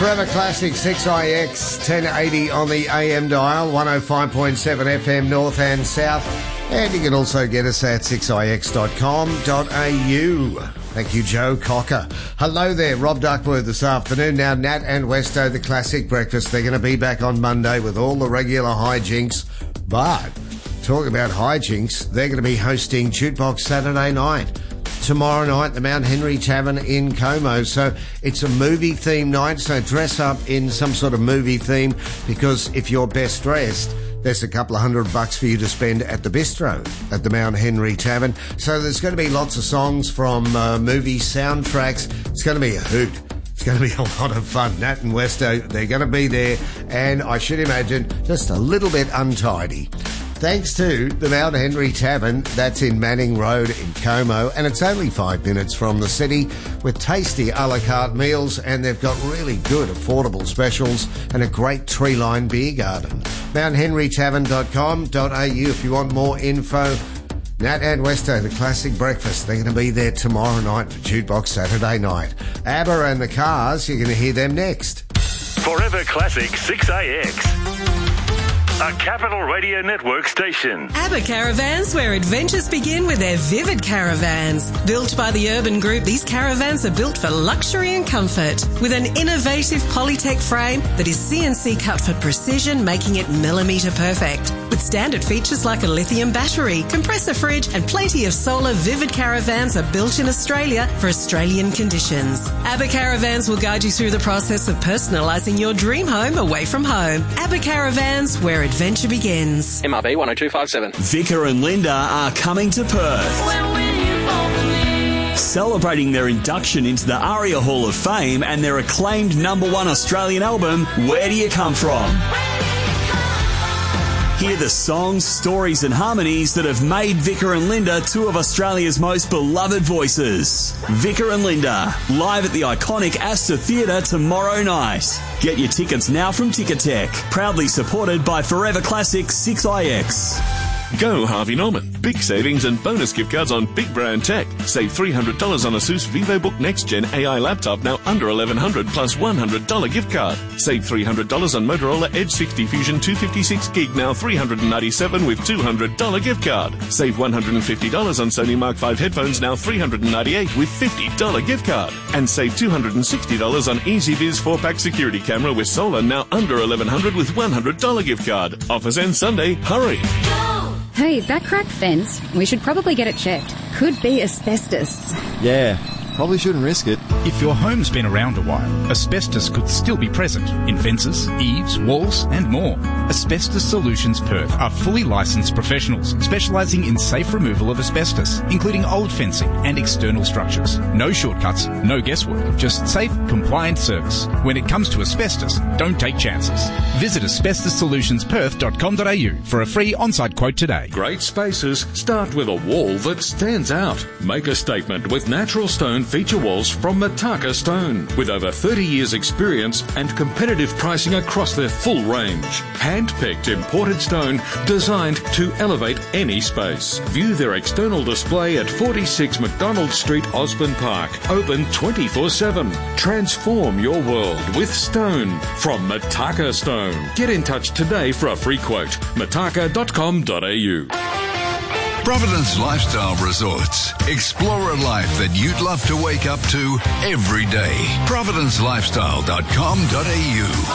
Forever Classic 6IX 1080 on the AM dial, 105.7 FM north and south. And you can also get us at 6ix.com.au. Thank you, Joe Cocker. Hello there, Rob Duckworth this afternoon. Now, Nat and Westo, the Classic Breakfast, they're going to be back on Monday with all the regular hijinks. But, talking about hijinks, they're going to be hosting Jukebox Saturday night. Tomorrow night, the Mount Henry Tavern in Como. So it's a movie-themed night, so dress up in some sort of movie theme, because if you're best dressed, there's a couple of $100 for you to spend at the bistro at the Mount Henry Tavern. So there's going to be lots of songs from movie soundtracks. It's going to be a hoot. It's going to be a lot of fun. Nat and Westo, they're going to be there, and I should imagine just a little bit untidy. Thanks to the Mount Henry Tavern, that's in Manning Road in Como, and it's only 5 minutes from the city, with tasty a la carte meals, and they've got really good affordable specials and a great tree-lined beer garden. MountHenryTavern.com.au if you want more info. Nat and Westo, the Classic Breakfast, they're going to be there tomorrow night for Jukebox Saturday night. ABBA and the Cars, you're going to hear them next. Forever Classic 6AX. A Capital Radio Network station. ABBA Caravans, where adventures begin with their Vivid Caravans. Built by the Urban Group, these caravans are built for luxury and comfort. With an innovative Polytech frame that is CNC cut for precision, making it millimetre perfect. With standard features like a lithium battery, compressor fridge and plenty of solar, Vivid Caravans are built in Australia for Australian conditions. ABBA Caravans will guide you through the process of personalising your dream home away from home. ABBA Caravans, where adventure begins. MRB 10257. Vicar and Linda are coming to Perth. Celebrating their induction into the ARIA Hall of Fame and their acclaimed #1 Australian album, Where Do You Come From? Hear the songs, stories and harmonies that have made Vicar and Linda two of Australia's most beloved voices. Vicar and Linda, live at the iconic Astor Theatre tomorrow night. Get your tickets now from Ticketek, proudly supported by Forever Classic 6IX. Go Harvey Norman. Big savings and bonus gift cards on big brand tech. Save $300 on Asus VivoBook Next Gen AI laptop, now under $1,100 plus $100 gift card. Save $300 on Motorola Edge 60 Fusion 256 gig, now $397 with $200 gift card. Save $150 on Sony Mark 5 headphones, now $398 with $50 gift card. And save $260 on EasyViz 4-pack security camera with solar, now under $1,100 with $100 gift card. Offers end Sunday. Hurry! Hey, that cracked fence, we should probably get it checked. Could be asbestos. Yeah, probably shouldn't risk it. If your home's been around a while, asbestos could still be present in fences, eaves, walls and more. Asbestos Solutions Perth are fully licensed professionals specialising in safe removal of asbestos, including old fencing and external structures. No shortcuts, no guesswork, just safe, compliant service. When it comes to asbestos, don't take chances. Visit asbestossolutionsperth.com.au for a free on-site quote today. Great spaces start with a wall that stands out. Make a statement with natural stone feature walls from Mataka Stone. With over 30 years experience and competitive pricing across their full range. Hand-picked imported stone designed to elevate any space. View their external display at 46 McDonald Street, Osborne Park. Open 24/7. Transform your world with stone from Mataka Stone. Get in touch today for a free quote. mataka.com.au. Providence Lifestyle Resorts. Explore a life that you'd love to wake up to every day. providencelifestyle.com.au